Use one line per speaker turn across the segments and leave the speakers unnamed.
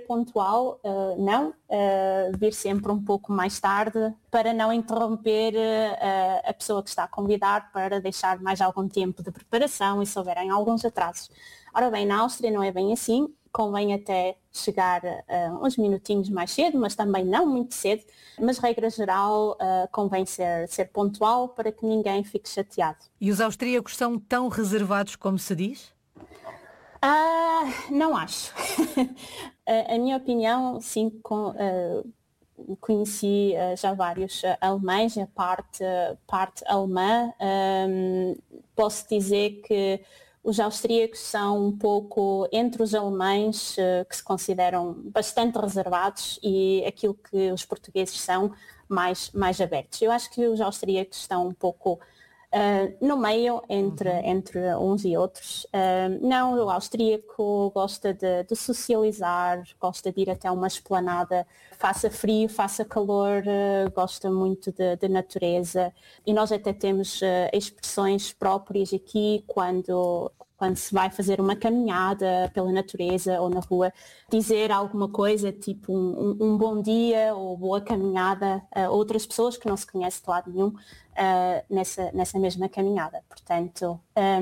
pontual, não, vir sempre um pouco mais tarde para não interromper a pessoa que está a convidar, para deixar mais algum tempo de preparação e se houverem alguns atrasos. Ora bem, na Áustria não é bem assim, convém até chegar uns minutinhos mais cedo, mas também não muito cedo, mas regra geral convém ser pontual para que ninguém fique chateado.
E os austríacos são tão reservados como se diz?
Não acho. A minha opinião, sim, conheci já vários alemães, a parte alemã. Posso dizer que os austríacos são um pouco entre os alemães, que se consideram bastante reservados, e aquilo que os portugueses são mais abertos. Eu acho que os austríacos estão um pouco no meio entre uns e outros. Não, o austríaco gosta de socializar, gosta de ir até uma esplanada, faça frio, faça calor, gosta muito de natureza, e nós até temos expressões próprias aqui quando se vai fazer uma caminhada pela natureza ou na rua, dizer alguma coisa tipo um bom dia ou boa caminhada a outras pessoas que não se conhecem de lado nenhum nessa mesma caminhada. Portanto,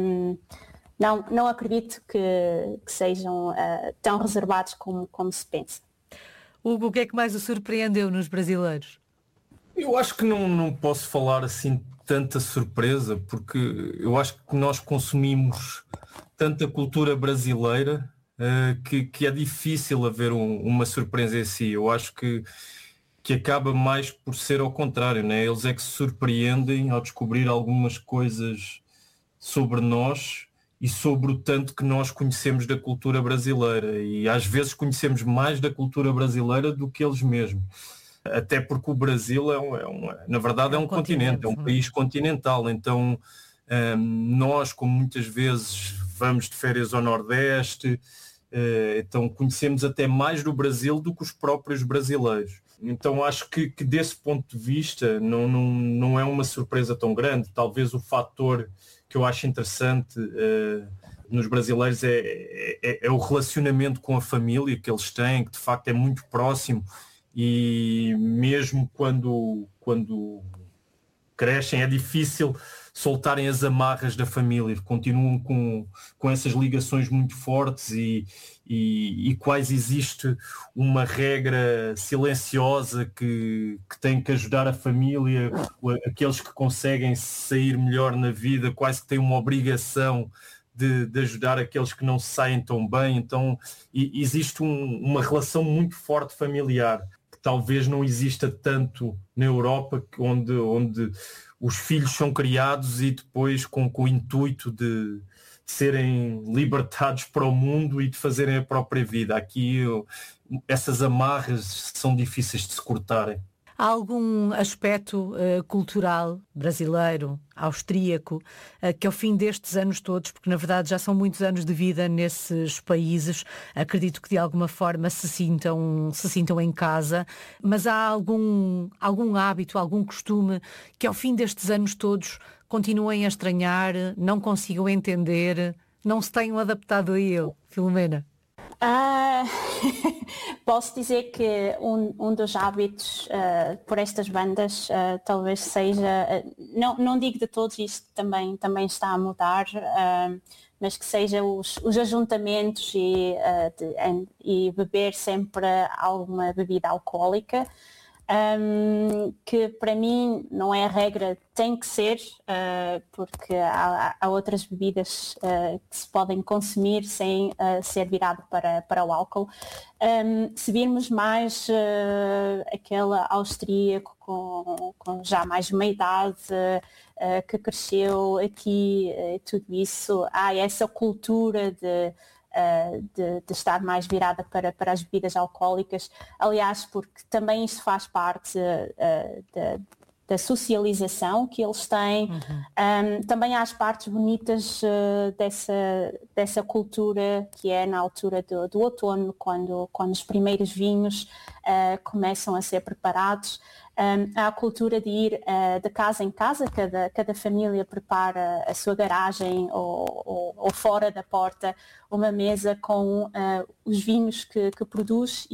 não acredito que sejam tão reservados como se pensa.
Hugo, o que é que mais o surpreendeu nos brasileiros?
Eu acho que não posso falar assim tanta surpresa, porque eu acho que nós consumimos tanta cultura brasileira que é difícil haver uma surpresa em si. Eu acho que acaba mais por ser ao contrário, né? Eles é que se surpreendem ao descobrir algumas coisas sobre nós e sobre o tanto que nós conhecemos da cultura brasileira, e às vezes conhecemos mais da cultura brasileira do que eles mesmos. Até porque o Brasil na verdade é um continente, é um país continental, então nós, como muitas vezes vamos de férias ao Nordeste, então conhecemos até mais do Brasil do que os próprios brasileiros. Então acho que desse ponto de vista não é uma surpresa tão grande. Talvez o fator que eu acho interessante nos brasileiros é o relacionamento com a família que eles têm, que de facto é muito próximo, e mesmo quando crescem é difícil soltarem as amarras da família, continuam com essas ligações muito fortes e quase existe uma regra silenciosa que tem que ajudar a família, aqueles que conseguem sair melhor na vida quase que têm uma obrigação de ajudar aqueles que não se saem tão bem. Então existe uma relação muito forte familiar, que talvez não exista tanto na Europa, onde os filhos são criados e depois com o intuito de serem libertados para o mundo e de fazerem a própria vida. Aqui essas amarras são difíceis de se cortarem.
Há algum aspecto cultural brasileiro, austríaco, que ao fim destes anos todos, porque na verdade já são muitos anos de vida nesses países, acredito que de alguma forma se sintam em casa, mas há algum hábito, algum costume que ao fim destes anos todos continuem a estranhar, não consigam entender, não se tenham adaptado a ele? Filomena?
Posso dizer que um dos hábitos por estas bandas talvez seja, não digo de todos, isto também está a mudar, mas que seja os ajuntamentos e beber sempre alguma bebida alcoólica. Que para mim não é a regra, tem que ser, porque há outras bebidas que se podem consumir sem ser virado para o álcool. Se virmos mais aquele austríaco com já mais uma idade, que cresceu aqui, tudo isso, há essa cultura de estar mais virada para as bebidas alcoólicas, aliás, porque também isso faz parte da socialização que eles têm. Também há as partes bonitas dessa cultura, que é na altura do outono, quando os primeiros vinhos começam a ser preparados. Há a cultura de ir de casa em casa, cada família prepara a sua garagem ou fora da porta uma mesa com os vinhos que produz